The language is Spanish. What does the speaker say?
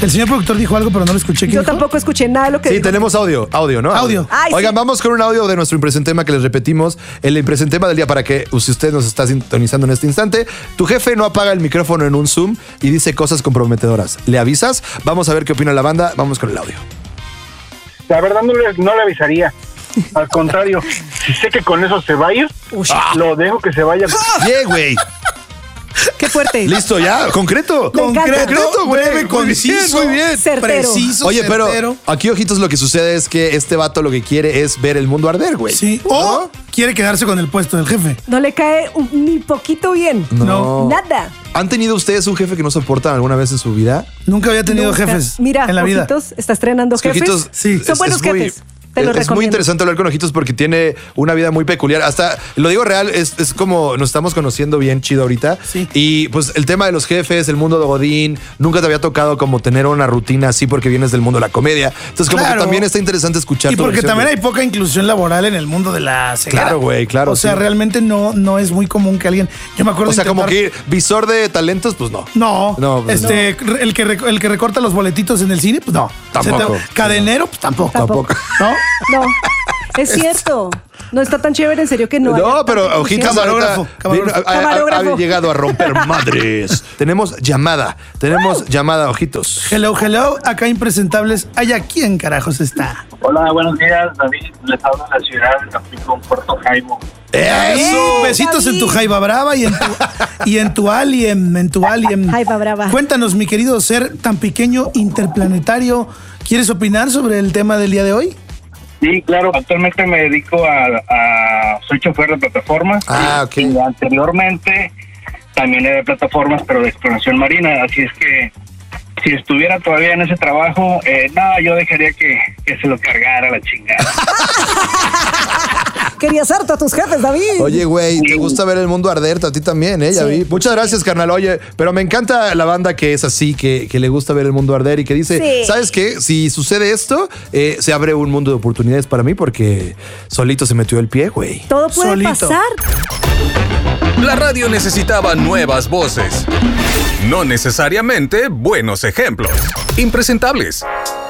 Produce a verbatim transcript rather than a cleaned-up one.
El señor productor dijo algo, pero no lo escuché. Yo dijo? tampoco escuché nada de lo que Sí, dijo. tenemos audio, audio, ¿no? Audio. Ay, Oigan, sí. vamos con un audio de nuestro impresentema que les repetimos. El impresentema del día para que, si usted nos está sintonizando en este instante, tu jefe no apaga el micrófono en un Zoom y dice cosas comprometedoras. ¿Le avisas? Vamos a ver qué opina la banda. Vamos con el audio. La verdad no le, no le avisaría. Al contrario, si sé que con eso se va a ir, Uy, lo dejo que se vaya. Bien, güey. qué fuerte. Listo, ya. Concreto. Me encanta. Concreto, güey. breve, Muy bien, conciso, muy bien. Certero. preciso, Oye, pero certero. aquí, ojitos, lo que sucede es que este vato lo que quiere es ver el mundo arder, güey. Sí, o quiere quedarse con el puesto del jefe. No le cae un- ni poquito bien. No. Nada. ¿Han tenido ustedes un jefe que no soportan alguna vez en su vida? Nunca había tenido Nunca. jefes Mira, en la vida. Ojitos, está estrenando Es que jefes. Ojitos, sí, Son es- buenos es muy- jefes. Te lo es muy recomiendo. interesante hablar con Ojitos porque tiene una vida muy peculiar. Hasta, lo digo real, es, es como nos estamos conociendo bien chido ahorita. Sí. Y pues el tema de los jefes, el mundo de Godín, nunca te había tocado como tener una rutina así porque vienes del mundo de la comedia. Entonces como Claro. que también está interesante escuchar Y tu porque versión también de- hay poca inclusión laboral en el mundo de la ceguera. Claro, güey, claro, O sea, sí. realmente no, no es muy común que alguien. Yo me acuerdo O sea, como intentar- que visor de talentos, pues no. No, No, pues este, el, que rec- el que recorta los boletitos en el cine, pues no. Tampoco. Se te- Cadenero, pues tampoco. Tampoco. ¿No? No, es cierto. No está tan chévere, en serio que no. No, haya pero tanta Ojitos inclusión. Camarógrafo, ahorita camarógrafo. vino- ha- ha- Camarógrafo. ha llegado a romper madres. Tenemos llamada, tenemos llamada, Ojitos. Hello, hello. Acá impresentables. ¿Allá quién carajos está? Hola, buenos días, David. Les hablo de la ciudad de Tampico, Puerto Jaimo. ¡Eso! Besitos en tu David. jaiba brava y en tu, y en tu alien, en tu alien. Jaiba brava. Cuéntanos, mi querido ser tan pequeño, interplanetario. ¿Quieres opinar sobre el tema del día de hoy? Sí, claro. Actualmente me dedico a... a soy chofer de plataformas. Ah, ok. Y anteriormente también era de plataformas, pero de exploración marina. Así es que si estuviera todavía en ese trabajo, eh, no, yo dejaría que, que se lo cargara la chingada. Querías harto a tus jefes, David. Oye, güey, te gusta ver el mundo arder, a ti también, ¿eh? Ya Sí. vi. Muchas gracias, carnal. Oye, pero me encanta la banda que es así, que, que le gusta ver el mundo arder y que dice, Sí. ¿sabes qué? Si sucede esto, eh, se abre un mundo de oportunidades para mí porque solito se metió el pie, güey. Todo puede Solito. pasar. La radio necesitaba nuevas voces. No necesariamente buenos ejemplos. Impresentables.